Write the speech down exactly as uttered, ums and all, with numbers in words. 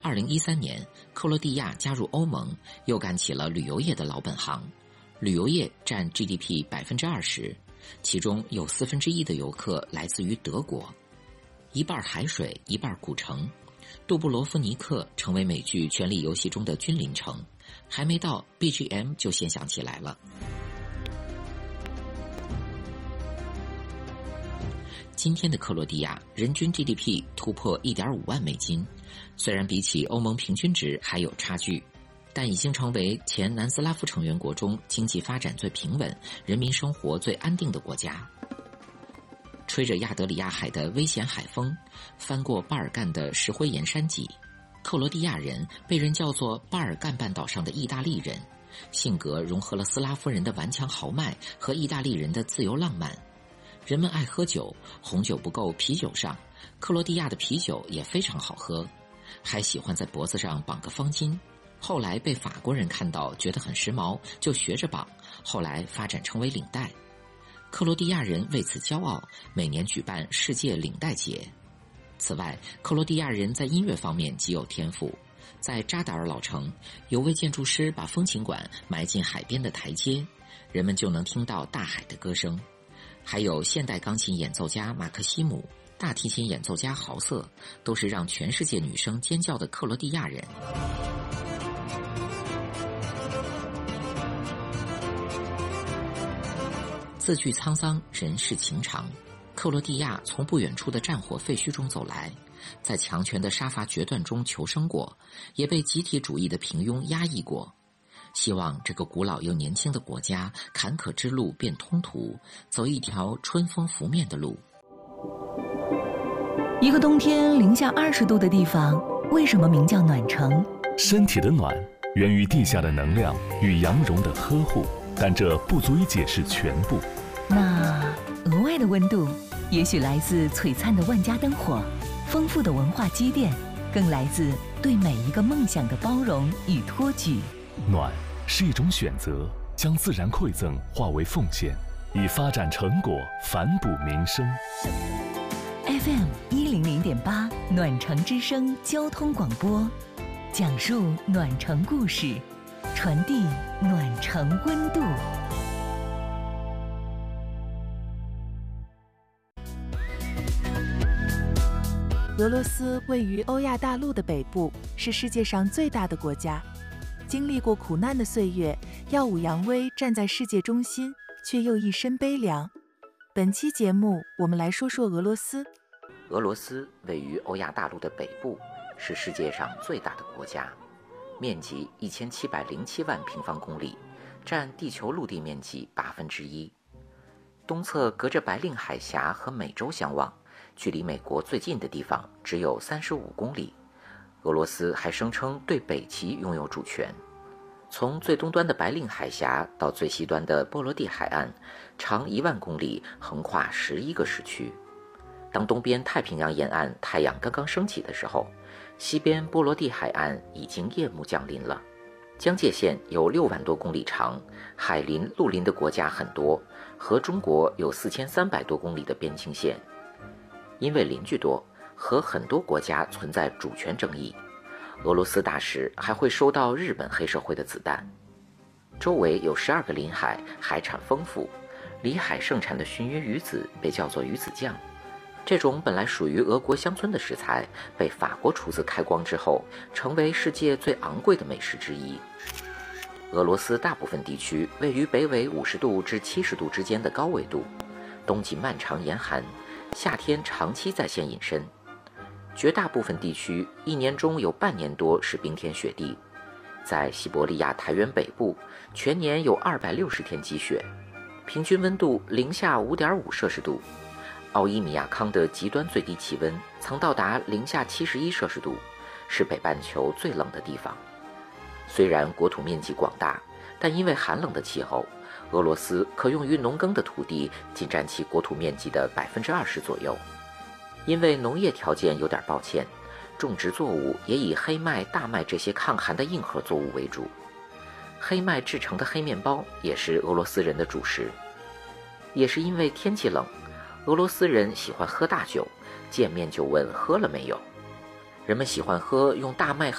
二零一三年，克罗地亚加入欧盟，又干起了旅游业的老本行。旅游业占 G D P 百分之二十，其中有四分之一的游客来自于德国。一半海水，一半古城，杜布罗夫尼克成为美剧《权力游戏》中的君临城，还没到 B G M 就先响起来了。今天的克罗地亚人均 G D P 突破 一点五万美金，虽然比起欧盟平均值还有差距，但已经成为前南斯拉夫成员国中经济发展最平稳、人民生活最安定的国家。吹着亚得里亚海的危险海风，翻过巴尔干的石灰岩山脊，克罗地亚人被人叫做巴尔干半岛上的意大利人，性格融合了斯拉夫人的顽强豪迈和意大利人的自由浪漫。人们爱喝酒，红酒不够啤酒上，克罗地亚的啤酒也非常好喝，还喜欢在脖子上绑个方巾。后来被法国人看到觉得很时髦，就学着绑，后来发展成为领带。克罗地亚人为此骄傲，每年举办世界领带节。此外，克罗地亚人在音乐方面极有天赋。在扎达尔老城，有位建筑师把风琴馆埋进海边的台阶，人们就能听到大海的歌声。还有现代钢琴演奏家马克西姆、大提琴演奏家豪瑟，都是让全世界女生尖叫的克罗地亚人。字句沧桑，人世情长。克罗地亚从不远处的战火废墟中走来，在强权的杀伐决断中求生过，也被集体主义的平庸压抑过。希望这个古老又年轻的国家，坎坷之路变通途，走一条春风拂面的路。 一个冬天零下二十度的地方，为什么名叫暖城？ 身体的暖源于地下的能量与羊绒的呵护，但这不足以解释全部。 那额外的温度，也许来自璀璨的万家灯火，丰富的文化积淀，更来自对每一个梦想的包容与托举。 暖是一种选择，将自然馈赠化为奉献，以发展成果反哺民生。 F M 一零零点八暖城之声交通广播，讲述暖城故事，传递暖城温度。 俄罗斯位于欧亚大陆的北部，是世界上最大的国家。经历过苦难的岁月，耀武扬威站在世界中心，却又一身悲凉。本期节目，我们来说说俄罗斯。 俄罗斯位于欧亚大陆的北部，是世界上最大的国家，面积一千七百零七万平方公里，占地球陆地面积八分之一。东侧隔着白令海峡和美洲相望，距离美国最近的地方只有三十五公里。俄罗斯还声称对北极拥有主权。从最东端的白令海峡到最西端的波罗的海岸，长一万公里，横跨十一个时区。当东边太平洋沿岸太阳刚刚升起的时候，西边波罗的海岸已经夜幕降临了。疆界线有六万多公里长，海邻陆邻的国家很多，和中国有四千三百多公里的边境线。因为邻居多，和很多国家存在主权争议，俄罗斯大使还会收到日本黑社会的子弹。周围有十二个临海，海产丰富，里海盛产的鲟鱼鱼子被叫做鱼子酱。这种本来属于俄国乡村的食材，被法国厨子开光之后，成为世界最昂贵的美食之一。俄罗斯大部分地区位于北纬五十度至七十度之间的高纬度，冬季漫长严寒，夏天长期在线隐身。绝大部分地区一年中有半年多是冰天雪地。在西伯利亚台原北部，全年有二百六十天积雪，平均温度零下 五点五摄氏度。奥伊米亚康的极端最低气温曾到达零下七十一摄氏度，是北半球最冷的地方。虽然国土面积广大，但因为寒冷的气候，俄罗斯可用于农耕的土地仅占其国土面积的百分之二十左右。因为农业条件有点抱歉，种植作物也以黑麦、大麦这些抗寒的硬核作物为主。黑麦制成的黑面包也是俄罗斯人的主食。也是因为天气冷，俄罗斯人喜欢喝大酒，见面就问喝了没有。人们喜欢喝用大麦